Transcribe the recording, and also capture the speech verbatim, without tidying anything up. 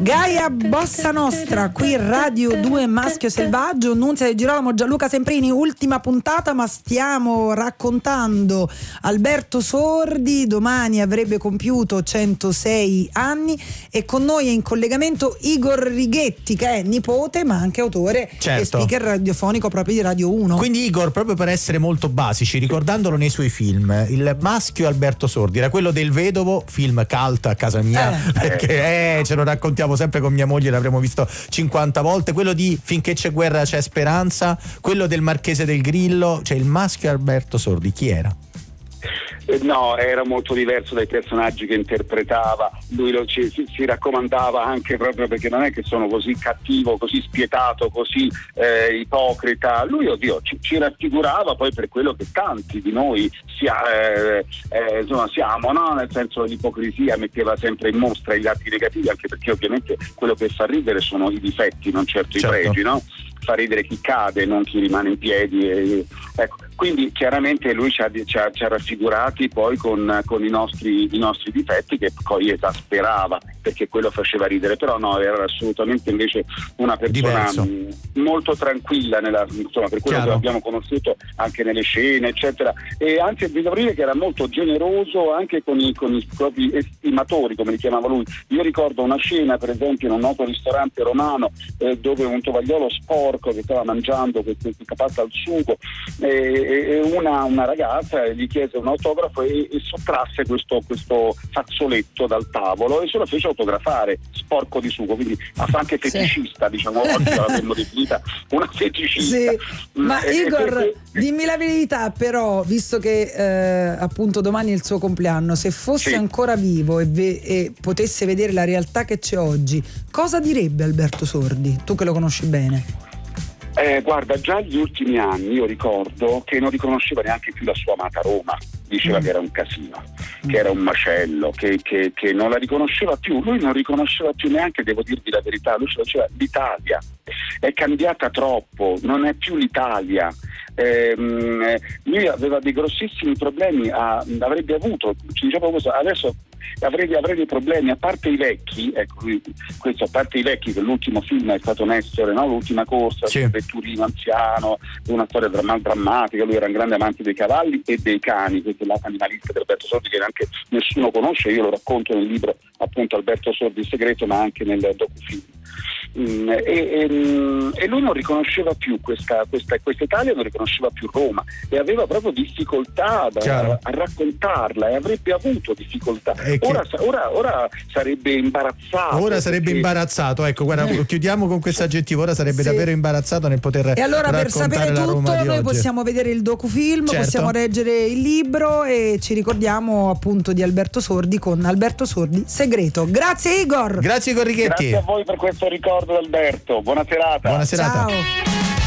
Gaia Bossa Nostra, qui Radio due Maschio Selvaggio, Nunzia De Girolamo, Gianluca Semprini, ultima puntata, ma stiamo raccontando Alberto Sordi. Domani avrebbe compiuto centosei anni e con noi è in collegamento Igor Righetti, che è nipote ma anche autore certo. e speaker radiofonico proprio di Radio uno. Quindi Igor, proprio per essere molto basici, ricordandolo nei suoi film, il maschio Alberto Sordi era quello del Vedovo, film cult a casa mia, eh. perché eh, ce lo raccontiamo sempre con mia moglie, l'avremo visto cinquanta volte, quello di Finché c'è guerra c'è speranza, quello del Marchese del Grillo, cioè il maschio Alberto Sordi, chi era? No, era molto diverso dai personaggi che interpretava. Lui lo, ci, si, si raccomandava anche proprio perché non è che sono così cattivo, così spietato, così eh, ipocrita. Lui, oddio, ci, ci raffigurava poi per quello che tanti di noi sia, eh, eh, insomma, siamo, no? Nel senso, l'ipocrisia metteva sempre in mostra i lati negativi, anche perché ovviamente quello che fa ridere sono i difetti, non certo, certo. i pregi, no? Fa ridere chi cade, non chi rimane in piedi. E, ecco. Quindi chiaramente lui ci ha, ci ha, ci ha raffigurati poi con, con i, nostri, i nostri difetti, che poi esasperava perché quello faceva ridere, però no, era assolutamente invece una persona Diverso. molto tranquilla nella, insomma, per quello Chiaro. che abbiamo conosciuto anche nelle scene eccetera, e anzi devo dire che era molto generoso anche con i, con i propri estimatori, come li chiamava lui. Io ricordo una scena per esempio in un noto ristorante romano eh, dove un tovagliolo sporco che stava mangiando questa pasta al sugo eh, e una, una ragazza gli chiese un autografo e, e sottrasse questo, questo fazzoletto dal tavolo e se lo fece autografare, sporco di sugo, quindi anche feticista, sì. diciamo, oggi l'avremmo definita una feticista. Sì. Ma e, Igor, e, dimmi la verità però, visto che eh, appunto domani è il suo compleanno, se fosse sì. ancora vivo e, ve- e potesse vedere la realtà che c'è oggi, cosa direbbe Alberto Sordi? Tu che lo conosci bene. Eh, guarda, già negli ultimi anni io ricordo che non riconosceva neanche più la sua amata Roma, diceva mm. che era un casino, mm. che era un macello, che, che, che non la riconosceva più. Lui non riconosceva più neanche, devo dirvi la verità, lui ce lo diceva, l'Italia è cambiata troppo, non è più l'Italia. Eh, lui aveva dei grossissimi problemi, a, avrebbe avuto, ci diceva questo, adesso avrei, avrei dei problemi, a parte i vecchi, ecco, questo a parte i vecchi, che l'ultimo film è stato Nessore, no? L'ultima corsa, sì. il vetturino anziano, una storia dramma, drammatica, lui era un grande amante dei cavalli e dei cani, questo è l'atto animalista di Alberto Sordi che neanche nessuno conosce, io lo racconto nel libro appunto Alberto Sordi il segreto, ma anche nel docufilm. Mm, e, e, e lui non riconosceva più questa, questa, questa Italia, non riconosceva più Roma e aveva proprio difficoltà da, a, a raccontarla e avrebbe avuto difficoltà. Ora, ora, ora sarebbe imbarazzato. Ora perché... sarebbe imbarazzato, ecco, guarda, chiudiamo con questo aggettivo, ora sarebbe sì. davvero imbarazzato nel poter e allora per sapere tutto noi oggi. possiamo vedere il docufilm, certo. possiamo leggere il libro e ci ricordiamo appunto di Alberto Sordi con Alberto Sordi Segreto. Grazie Igor. Grazie Igor Righetti. Grazie a voi per questo ricordo Alberto, buona serata. Buona serata. Ciao.